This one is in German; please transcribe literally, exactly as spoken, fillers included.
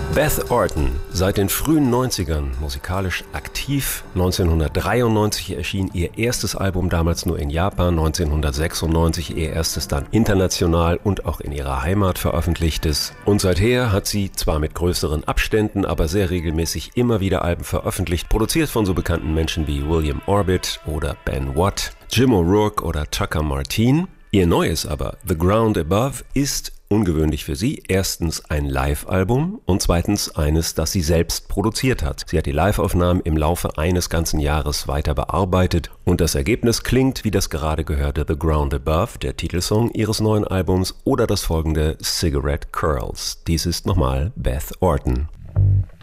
Beth Orton, seit den frühen neunzigern musikalisch aktiv. neunzehnhundertdreiundneunzig erschien ihr erstes Album, damals nur in Japan, neunzehnhundertsechsundneunzig ihr erstes dann international und auch in ihrer Heimat veröffentlichtes. Und seither hat sie zwar mit größeren Abständen, aber sehr regelmäßig immer wieder Alben veröffentlicht, produziert von so bekannten Menschen wie William Orbit oder Ben Watt, Jim O'Rourke oder Chaka Martin. Ihr neues aber, The Ground Above, ist ungewöhnlich für sie. Erstens ein Live-Album und zweitens eines, das sie selbst produziert hat. Sie hat die Live-Aufnahmen im Laufe eines ganzen Jahres weiter bearbeitet und das Ergebnis klingt wie das gerade gehörte The Ground Above, der Titelsong ihres neuen Albums, oder das folgende Cigarette Curls. Dies ist nochmal Beth Orton.